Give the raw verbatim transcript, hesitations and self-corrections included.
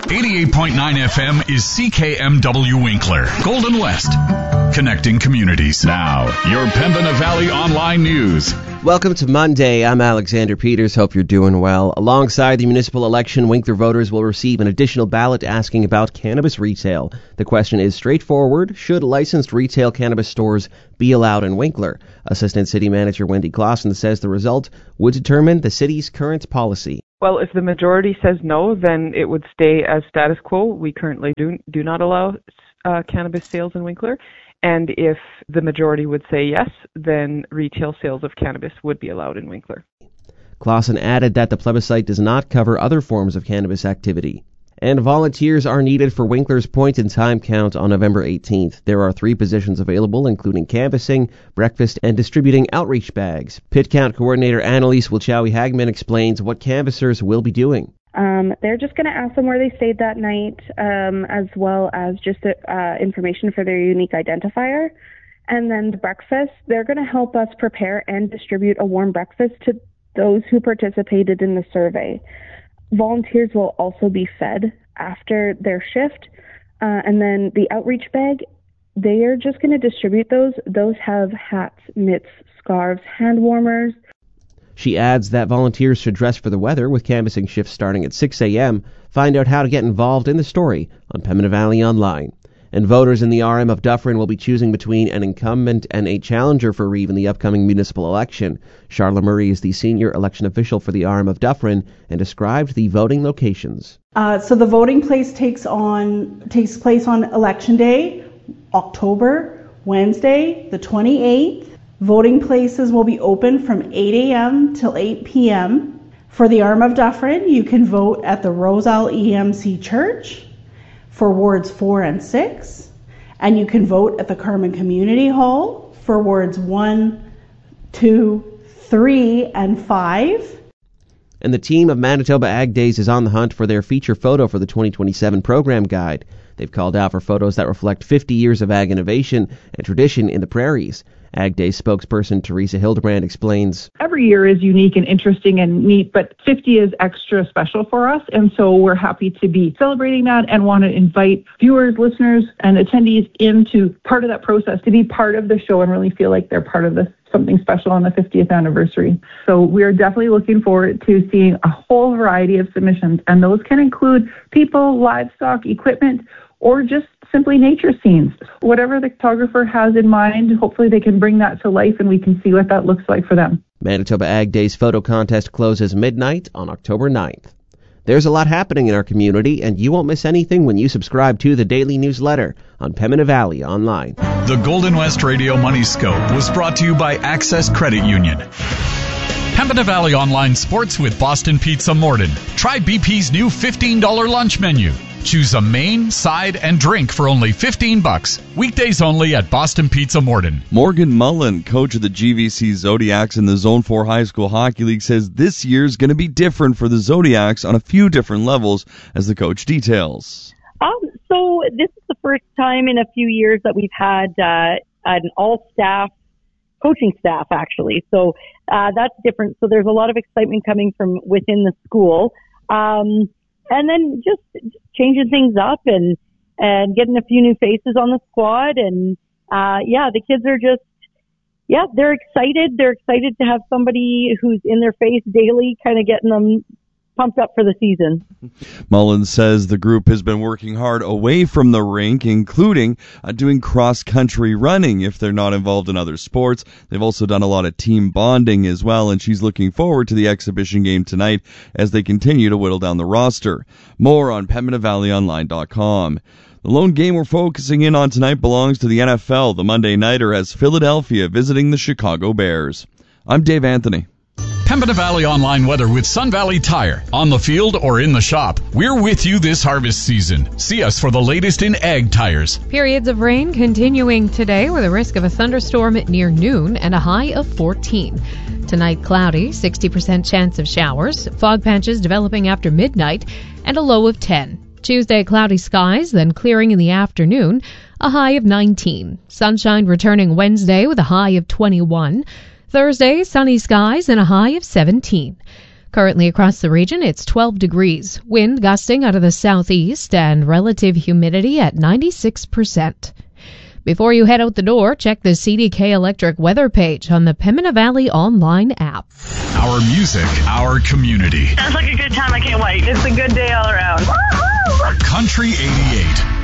eighty-eight point nine F M is C K M W Winkler, Golden West, connecting communities. Now, your Pembina Valley Online News. Welcome to Monday. I'm Alexander Peters. Hope you're doing well. Alongside the municipal election, Winkler voters will receive an additional ballot asking about cannabis retail. The question is straightforward. Should licensed retail cannabis stores be allowed in Winkler? Assistant City Manager Wendy Clausen says the result would determine the city's current policy. Well, if the majority says no, then it would stay as status quo. We currently do, do not allow uh, cannabis sales in Winkler. And if the majority would say yes, then retail sales of cannabis would be allowed in Winkler. Clausen added that the plebiscite does not cover other forms of cannabis activity. And volunteers are needed for Winkler's point-in-time count on November eighteenth. There are three positions available, including canvassing, breakfast, and distributing outreach bags. Pit Count Coordinator Annalise Wilchowie-Hagman explains what canvassers will be doing. Um, they're just going to ask them where they stayed that night, um, as well as just uh, information for their unique identifier. And then the breakfast, they're going to help us prepare and distribute a warm breakfast to those who participated in the survey. Volunteers will also be fed after their shift. Uh, and then the outreach bag, they are just going to distribute those. Those have hats, mitts, scarves, hand warmers. She adds that volunteers should dress for the weather, with canvassing shifts starting at six a.m. Find out how to get involved in the story on Pembina Valley Online. And voters in the R M of Dufferin will be choosing between an incumbent and a challenger for Reeve in the upcoming municipal election. Charlotte Murray is the senior election official for the R M of Dufferin and described the voting locations. Uh, so the voting place takes on takes place on Election Day, October, Wednesday, the twenty-eighth. Voting places will be open from eight a.m. till eight p.m. For the R M of Dufferin, you can vote at the Roselle E M C Church for wards four and six, and you can vote at the Carman Community Hall for wards one, two, three, and five. And the team of Manitoba Ag Days is on the hunt for their feature photo for the twenty twenty-seven program guide. They've called out for photos that reflect fifty years of ag innovation and tradition in the prairies. Ag Days spokesperson Teresa Hildebrand explains. Every year is unique and interesting and neat, but fifty is extra special for us, and so we're happy to be celebrating that and want to invite viewers, listeners, and attendees into part of that process, to be part of the show and really feel like they're part of this something special on the fiftieth anniversary. So we're definitely looking forward to seeing a whole variety of submissions, and those can include people, livestock, equipment, or just simply nature scenes. Whatever the photographer has in mind, hopefully they can bring that to life and we can see what that looks like for them. Manitoba Ag Days photo contest closes midnight on October ninth. There's a lot happening in our community, and you won't miss anything when you subscribe to the daily newsletter on Pembina Valley Online. The Golden West Radio Money Scope was brought to you by Access Credit Union. Pembina Valley Online Sports with Boston Pizza Morden. Try B P's new fifteen dollars lunch menu. Choose a main, side, and drink for only fifteen bucks. Weekdays only at Boston Pizza Morden. Morgan Mullen, coach of the G V C Zodiacs in the Zone four High School Hockey League, says this year's going to be different for the Zodiacs on a few different levels, as the coach details. Um, so this is the first time in a few years that we've had uh, an all-staff coaching staff, actually. So uh, that's different. So there's a lot of excitement coming from within the school. Um, and then just, just changing things up and, and getting a few new faces on the squad. And, uh, yeah, the kids are just, yeah, they're excited. They're excited to have somebody who's in their face daily, kind of getting them pumped up for the season. Mullins says the group has been working hard away from the rink, including uh, doing cross-country running if they're not involved in other sports. They've also done a lot of team bonding as well, and she's looking forward to the exhibition game tonight as they continue to whittle down the roster. More on Pembina Valley Online dot com. The lone game we're focusing in on tonight belongs to the N F L. The Monday Nighter has Philadelphia visiting the Chicago Bears. I'm Dave Anthony. Pembina Valley Online weather with Sun Valley Tire. On the field or in the shop, we're with you this harvest season. See us for the latest in ag tires. Periods of rain continuing today with a risk of a thunderstorm near noon and a high of fourteen. Tonight cloudy, sixty percent chance of showers, fog patches developing after midnight, and a low of ten. Tuesday cloudy skies, then clearing in the afternoon, a high of nineteen. Sunshine returning Wednesday with a high of twenty-one. Thursday, sunny skies and a high of seventeen. Currently across the region, it's twelve degrees. Wind gusting out of the southeast and relative humidity at ninety-six percent. Before you head out the door, check the C D K Electric weather page on the Pembina Valley online app. Our music, our community. Sounds like a good time. I can't wait. It's a good day all around. Country eighty-eight.